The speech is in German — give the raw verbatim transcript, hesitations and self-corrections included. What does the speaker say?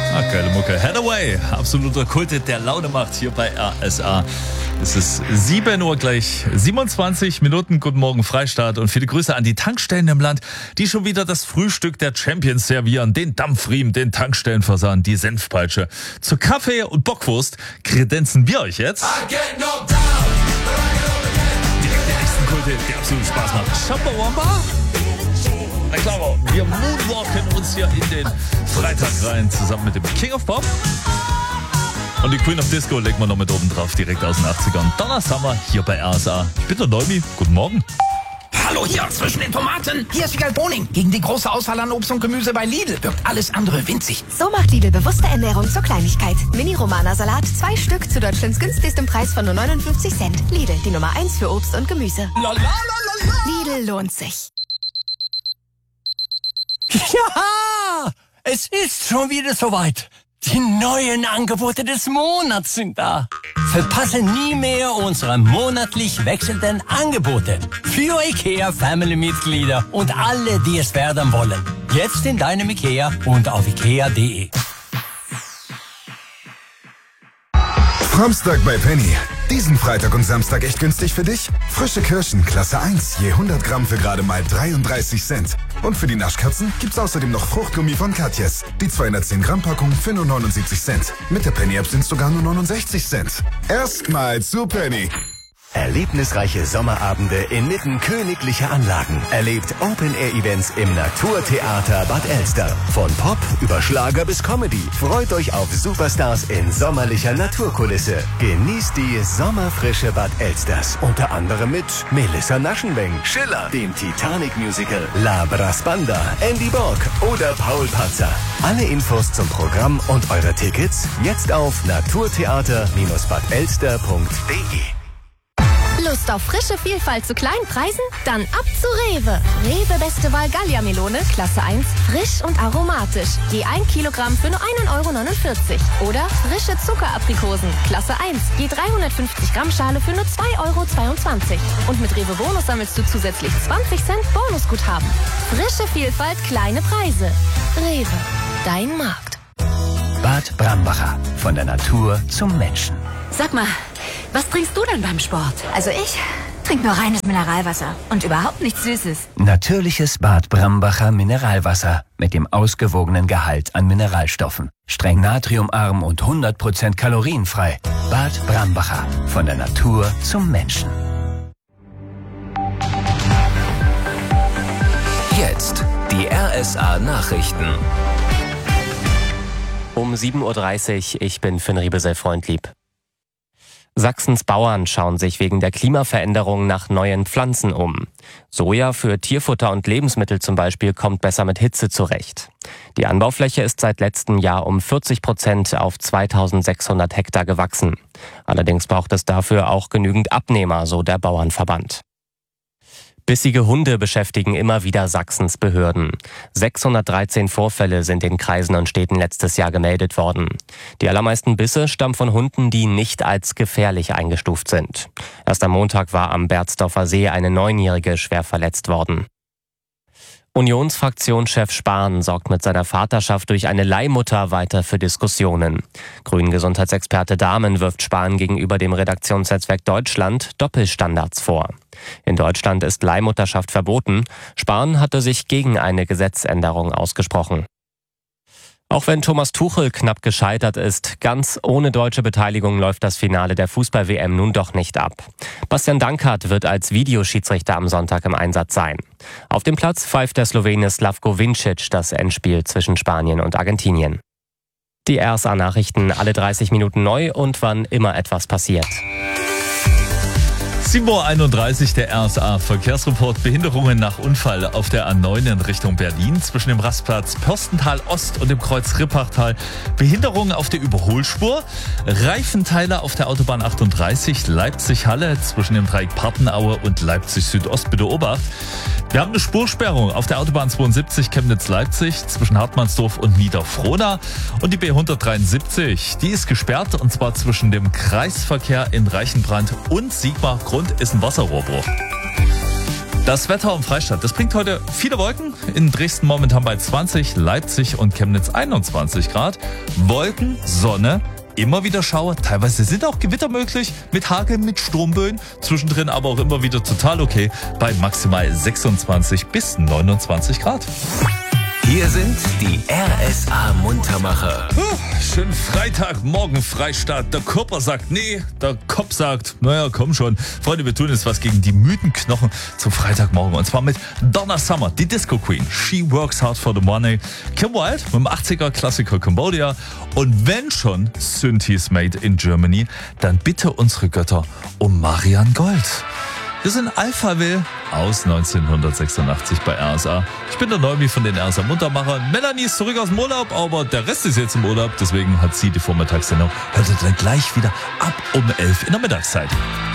Ah, geile Mucke. Hathaway, absoluter Kult, der Laune macht hier bei R S A. Es ist sieben Uhr gleich siebenundzwanzig Minuten. Guten Morgen, Freistaat. Und viele Grüße an die Tankstellen im Land, die schon wieder das Frühstück der Champions servieren. Den Dampfriemen, den Tankstellenversand, die Senfpeitsche. Zu Kaffee und Bockwurst kredenzen wir euch jetzt direkt den nächsten Kult, der absolut Spaß macht. Chumbawamba. Na klar, wir moonwalken uns hier in den Freitag rein, zusammen mit dem King of Pop. Und die Queen of Disco legen wir noch mit oben drauf, direkt aus den achtzigern. Donna Summer hier bei R S A. Bitte Neumi, guten Morgen. Hallo hier zwischen den Tomaten. Hier ist Wiegald Boning. Gegen die große Auswahl an Obst und Gemüse bei Lidl wirkt alles andere winzig. So macht Lidl bewusste Ernährung zur Kleinigkeit. Mini-Romana-Salat, zwei Stück zu Deutschlands günstigstem Preis von nur neunundfünfzig Cent. Lidl, die Nummer eins für Obst und Gemüse. Lalalala. Lidl lohnt sich. Ja, es ist schon wieder soweit. Die neuen Angebote des Monats sind da. Verpasse nie mehr unsere monatlich wechselnden Angebote für IKEA Family-Mitglieder und alle, die es werden wollen. Jetzt in deinem IKEA und auf ikea punkt de. Samstag bei Penny. Diesen Freitag und Samstag echt günstig für dich? Frische Kirschen, Klasse eins, je hundert Gramm für gerade mal dreiunddreißig Cent. Und für die Naschkatzen gibt's außerdem noch Fruchtgummi von Katjes. Die zweihundertzehn Gramm Packung für nur neunundsiebzig Cent. Mit der Penny-App sind's sogar nur neunundsechzig Cent. Erstmal zu Penny. Erlebnisreiche Sommerabende inmitten königlicher Anlagen. Erlebt Open-Air-Events im Naturtheater Bad Elster. Von Pop über Schlager bis Comedy. Freut euch auf Superstars in sommerlicher Naturkulisse. Genießt die sommerfrische Bad Elsters. Unter anderem mit Melissa Naschenweng, Schiller, dem Titanic-Musical, La Brassbanda, Andy Borg oder Paul Panzer. Alle Infos zum Programm und eure Tickets jetzt auf naturtheater bad elster punkt de. Lust auf frische Vielfalt zu kleinen Preisen? Dann ab zu Rewe. Rewe Beste Wahl Gallia-Melone, Klasse eins, frisch und aromatisch. Je ein Kilogramm für nur ein Euro neunundvierzig. Oder frische Zuckeraprikosen, Klasse eins, je dreihundertfünfzig Gramm Schale für nur zwei Euro zweiundzwanzig. Und mit Rewe Bonus sammelst du zusätzlich zwanzig Cent Bonusguthaben. Frische Vielfalt, kleine Preise. Rewe, dein Markt. Bad Brambacher. Von der Natur zum Menschen. Sag mal, was trinkst du denn beim Sport? Also ich trinke nur reines Mineralwasser und überhaupt nichts Süßes. Natürliches Bad Brambacher Mineralwasser mit dem ausgewogenen Gehalt an Mineralstoffen. Streng natriumarm und hundert Prozent kalorienfrei. Bad Brambacher. Von der Natur zum Menschen. Jetzt die R S A Nachrichten. Um sieben Uhr dreißig, ich bin Finn Riebesell-Freundlieb. Sachsens Bauern schauen sich wegen der Klimaveränderung nach neuen Pflanzen um. Soja für Tierfutter und Lebensmittel zum Beispiel kommt besser mit Hitze zurecht. Die Anbaufläche ist seit letztem Jahr um vierzig Prozent auf zweitausendsechshundert Hektar gewachsen. Allerdings braucht es dafür auch genügend Abnehmer, so der Bauernverband. Bissige Hunde beschäftigen immer wieder Sachsens Behörden. sechshundertdreizehn Vorfälle sind in Kreisen und Städten letztes Jahr gemeldet worden. Die allermeisten Bisse stammen von Hunden, die nicht als gefährlich eingestuft sind. Erst am Montag war am Berzdorfer See eine Neunjährige schwer verletzt worden. Unionsfraktionschef Spahn sorgt mit seiner Vaterschaft durch eine Leihmutter weiter für Diskussionen. Grünen-Gesundheitsexperte Dahmen wirft Spahn gegenüber dem Redaktionsnetzwerk Deutschland Doppelstandards vor. In Deutschland ist Leihmutterschaft verboten. Spahn hatte sich gegen eine Gesetzänderung ausgesprochen. Auch wenn Thomas Tuchel knapp gescheitert ist, ganz ohne deutsche Beteiligung läuft das Finale der Fußball-W M nun doch nicht ab. Bastian Dankert wird als Videoschiedsrichter am Sonntag im Einsatz sein. Auf dem Platz pfeift der Slowene Slavko Vincic das Endspiel zwischen Spanien und Argentinien. Die R S A-Nachrichten alle dreißig Minuten neu und wann immer etwas passiert. sieben Uhr einunddreißig, der R S A-Verkehrsreport. Behinderungen nach Unfall auf der A neun in Richtung Berlin zwischen dem Rastplatz Pörstental Ost und dem Kreuz Rippachtal. Behinderungen auf der Überholspur. Reifenteile auf der Autobahn achtunddreißig Leipzig-Halle zwischen dem Dreieck Partenaue und Leipzig-Südost. Bitte Obacht. Wir haben eine Spursperrung auf der Autobahn zweiundsiebzig Chemnitz-Leipzig zwischen Hartmannsdorf und Niederfrohna. Und die B hundertdreiundsiebzig, die ist gesperrt, und zwar zwischen dem Kreisverkehr in Reichenbrand und Sigmar. Grund ist ein Wasserrohrbruch. Das Wetter im Freistaat, das bringt heute viele Wolken. In Dresden momentan bei zwanzig, Leipzig und Chemnitz einundzwanzig Grad. Wolken, Sonne, immer wieder Schauer. Teilweise sind auch Gewitter möglich mit Hagel, mit Sturmböen. Zwischendrin aber auch immer wieder total okay bei maximal sechsundzwanzig bis neunundzwanzig Grad. Hier sind die R S A-Muntermacher. Schönen Freitagmorgen, Freistaat. Der Körper sagt nee, der Kopf sagt, naja, komm schon. Freunde, wir tun jetzt was gegen die müden Knochen zum Freitagmorgen. Und zwar mit Donna Summer, die Disco Queen. She works hard for the money. Kim Wilde mit dem achtziger-Klassiker Cambodia. Und wenn schon Synthes made in Germany, dann bitte unsere Götter um Marianne Gold. Wir sind Alphaville aus neunzehnhundertsechsundachtzig bei R S A. Ich bin der Neumi von den R S A Muntermachern. Melanie ist zurück aus dem Urlaub, aber der Rest ist jetzt im Urlaub. Deswegen hat sie die Vormittagssendung. Hört ihr dann gleich wieder ab um elf in der Mittagszeit.